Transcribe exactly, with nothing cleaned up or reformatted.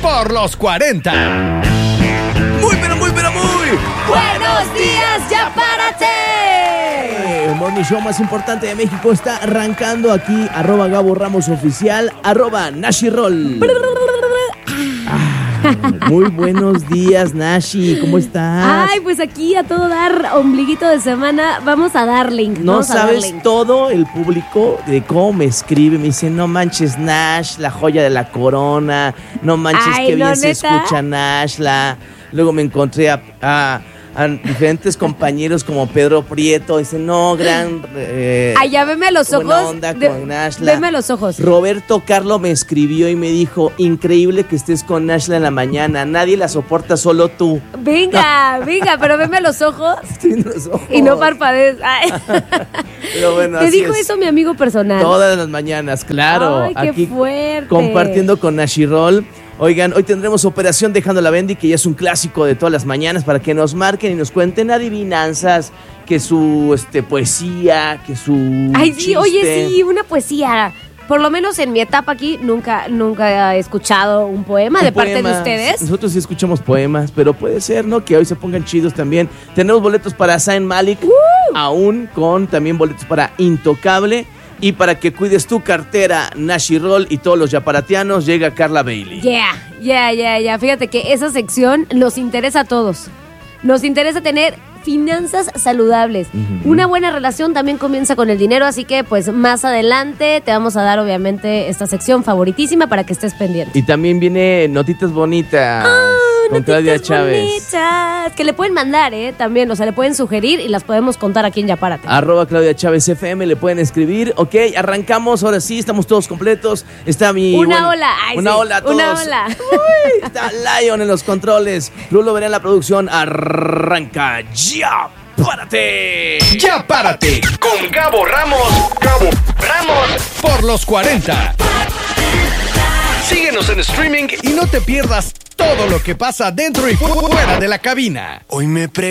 por los cuarenta. Muy, pero muy, pero muy. ¡Buenos días, ya párate! El morning show más importante de México está arrancando aquí. Arroba Gabo Ramos Oficial, arroba Nashi Roll. Ah, muy buenos días, Nashi. ¿Cómo estás? Ay, pues aquí a todo dar, ombliguito de semana, vamos a darle. No vamos a sabes darle. todo el público de cómo me escribe. Me dice, no manches, Nash, la joya de la corona. No manches, Ay, qué no, bien se ¿neta? escucha Nash. La... Luego me encontré a, a, a diferentes compañeros como Pedro Prieto. Dice, no, gran... Eh, Ay, ya veme a los buena ojos. onda de- con Nashla. Veme a los ojos. Roberto Carlo me escribió y me dijo, increíble que estés con Nashla en la mañana. Nadie la soporta, solo tú. Venga, venga, pero veme a los ojos Tiene los ojos. y no parpadees. Ay. Pero bueno, ¿Te así dijo es. eso mi amigo personal? Todas las mañanas, claro. Ay, qué aquí fuerte. compartiendo con Nashirol. Oigan, hoy tendremos Operación Dejando la Bendy, que ya es un clásico de todas las mañanas, para que nos marquen y nos cuenten adivinanzas, que su este poesía, que su Ay, sí, chiste. oye, sí, una poesía. Por lo menos en mi etapa aquí nunca, nunca he escuchado un poema de parte de Poemas. ustedes. Nosotros sí escuchamos poemas, pero puede ser, ¿no? Que hoy se pongan chidos también. Tenemos boletos para Zayn Malik, aún con también boletos para Intocable. Y para que cuides tu cartera, Nashirol y todos los yaparatianos, llega Carla Bailey. Yeah, yeah, yeah, yeah. Fíjate que esa sección nos interesa a todos. Nos interesa tener finanzas saludables. Ujú. Una buena relación también comienza con el dinero, así que pues más adelante te vamos a dar obviamente esta sección favoritísima para que estés pendiente. Y también viene Notitas Bonitas con Claudia Notitas Chávez. bonitas, que le pueden mandar, ¿eh? También, o sea, le pueden sugerir y las podemos contar aquí en Ya Párate. Arroba Claudia Chávez F M, le pueden escribir. Ok, arrancamos, ahora sí, estamos todos completos. Está mi... Una buen- ola, ay, Una sí, ola a todos. una ola. Uy, está Lion en los controles. Rulo verá en la producción. Arranca ya. ¡Párate! Ya párate con Gabo Ramos. Gabo Ramos por los cuarenta. Síguenos en streaming y no te pierdas todo lo que pasa dentro y fu- fuera de la cabina. Hoy me pre